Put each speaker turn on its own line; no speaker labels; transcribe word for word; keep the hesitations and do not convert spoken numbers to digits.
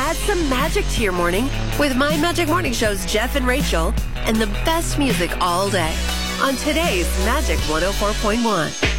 Add some magic to your morning with My Magic Morning Show's Jeff and Rachel and the best music all day on today's Magic one oh four point one.